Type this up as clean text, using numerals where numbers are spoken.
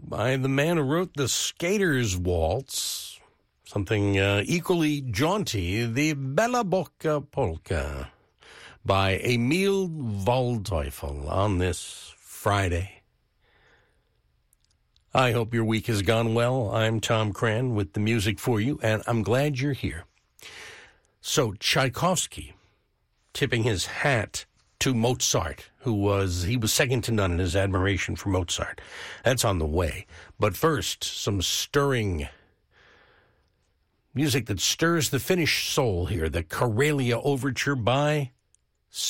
by the man who wrote the Skater's Waltz, something equally jaunty, the Bella Bocca Polka by Emil Waldteufel on this Friday. I hope your week has gone well. I'm Tom Cran with the music for you, and I'm glad you're here. So Tchaikovsky, tipping his hat to Mozart, he was second to none in his admiration for Mozart. That's on the way. But first, some stirring music that stirs the Finnish soul here, the Karelia Overture by